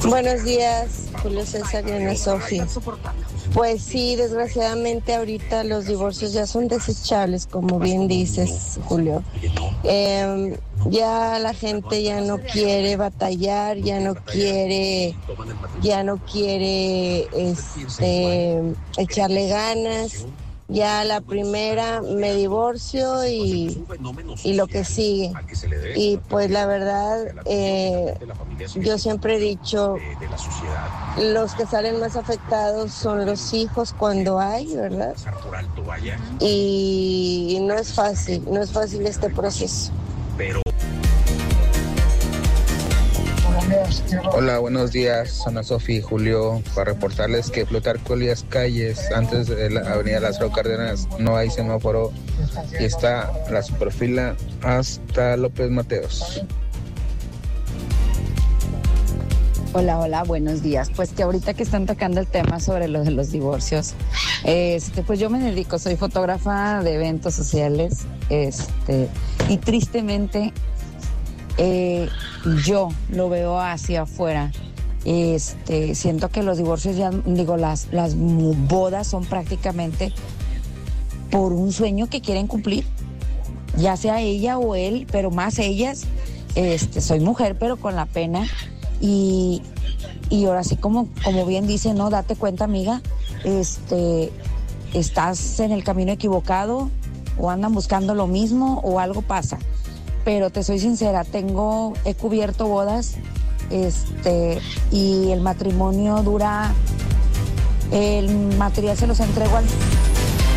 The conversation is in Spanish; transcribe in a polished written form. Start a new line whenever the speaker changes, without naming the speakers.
Buenos días, Julio César y Ana Sofi. Pues sí, desgraciadamente ahorita los divorcios ya son desechables, como bien dices, Julio. Ya la gente ya no quiere batallar, ya no quiere echarle ganas. Ya la primera me divorcio y lo que sigue. Y pues la verdad, yo siempre he dicho, los que salen más afectados son los hijos cuando hay, ¿verdad? Y no es fácil este proceso.
Hola, buenos días, Ana Sofi y Julio. Para reportarles que Plutarco Elías Calles, antes de la avenida Lázaro Cárdenas, no hay semáforo y está la superfila hasta López Mateos.
Hola, buenos días. Pues que ahorita que están tocando el tema sobre lo de los divorcios, pues yo me dedico, soy fotógrafa de eventos sociales, y tristemente yo lo veo hacia afuera. Siento que los divorcios las bodas son prácticamente por un sueño que quieren cumplir, ya sea ella o él, pero más ellas. Soy mujer, pero con la pena. Y ahora sí, como bien dice, no, date cuenta, amiga, estás en el camino equivocado, o andan buscando lo mismo, o algo pasa. Pero te soy sincera, he cubierto bodas, y el matrimonio el material se los entrego al